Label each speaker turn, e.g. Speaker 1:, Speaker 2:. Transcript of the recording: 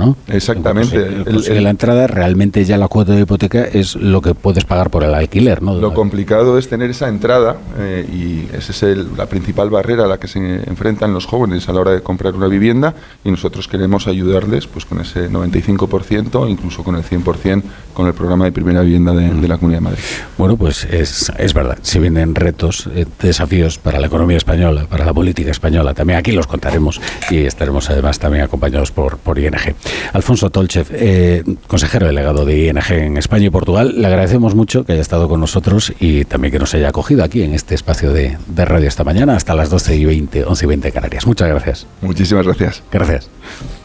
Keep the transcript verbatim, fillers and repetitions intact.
Speaker 1: ¿no?
Speaker 2: Exactamente.
Speaker 1: El, el, el, la entrada realmente ya la cuota de hipoteca es lo que puedes pagar por el alquiler, ¿no?
Speaker 2: Lo complicado es tener esa entrada eh, y esa es el, la principal barrera a la que se enfrentan los jóvenes a la hora de comprar una vivienda, y nosotros queremos ayudarles pues con ese noventa y cinco por ciento, incluso con el cien por ciento con el programa de primera vivienda de, de la Comunidad de Madrid.
Speaker 1: Bueno, pues es, es verdad, si vienen retos, eh, desafíos para la economía española, para la política española, también aquí los contaremos y estaremos además también acompañados por, por I N G. Alfonso Tolchev, eh, consejero delegado de I N G en España y Portugal, le agradecemos mucho que haya estado con nosotros y también que nos haya acogido aquí en este espacio de, de radio esta mañana hasta las doce y veinte, once y veinte Canarias. Muchas gracias.
Speaker 2: Muchísimas gracias.
Speaker 1: Gracias.